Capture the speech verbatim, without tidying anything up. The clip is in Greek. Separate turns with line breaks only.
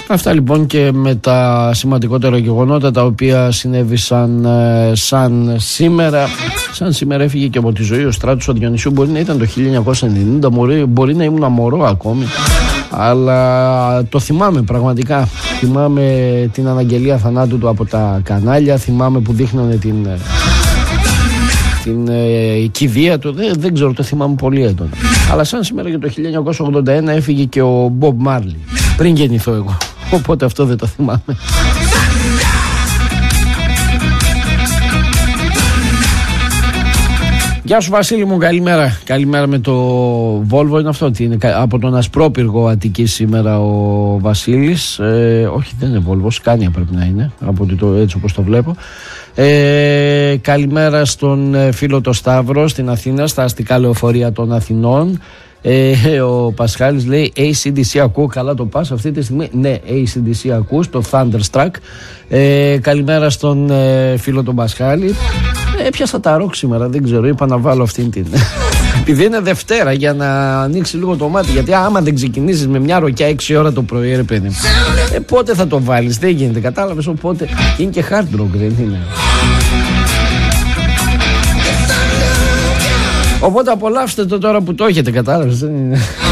Αυτά λοιπόν και με τα σημαντικότερα γεγονότα τα οποία συνέβησαν ε, σαν σήμερα. Σαν σήμερα έφυγε και από τη ζωή ο Στράτος ο Διονυσίου. Μπορεί να ήταν το χίλια εννιακόσια ενενήντα, μπορεί, μπορεί να ήμουν μωρό ακόμη, αλλά το θυμάμαι πραγματικά. Θυμάμαι την αναγγελία θανάτου του από τα κανάλια, θυμάμαι που δείχνανε την, την ε, κηδεία του. Δεν, δεν ξέρω, το θυμάμαι πολύ έντονα. Αλλά σαν σήμερα για το χίλια εννιακόσια ογδόντα ένα έφυγε και ο Μπομπ Μάρλι, πριν γεννηθώ εγώ. Οπότε αυτό δεν το θυμάμαι. Γεια σου Βασίλη μου, καλημέρα. Καλημέρα με το Volvo, είναι αυτό, τι είναι, από τον Ασπρόπυργο Αττική σήμερα ο Βασίλης. ε, Όχι, δεν είναι Volvo, Σκάνια πρέπει να είναι, από το, έτσι όπως το βλέπω. ε, Καλημέρα στον φίλο το Σταύρο στην Αθήνα, στα αστικά λεωφορεία των Αθηνών. Ε, ο Πασχάλης λέει έι σι ντι σι ακούω, καλά το πας αυτή τη στιγμή. Ναι, έι σι ντι σι ακούς, το Thunderstruck. ε, Καλημέρα στον ε, φίλο τον Πασχάλη. Έπιασα τα ροκ σήμερα, δεν ξέρω, είπα να βάλω αυτήν την επειδή είναι Δευτέρα, για να ανοίξει λίγο το μάτι. Γιατί άμα δεν ξεκινήσεις με μια ροκιά έξι ώρα το πρωί, ρε παιδί μου, ε, πότε θα το βάλεις, δεν γίνεται, κατάλαβες. Οπότε είναι και hard rock, δεν είναι? Οπότε απολαύστε το τώρα που το έχετε, κατάλαβες, δεν είναι?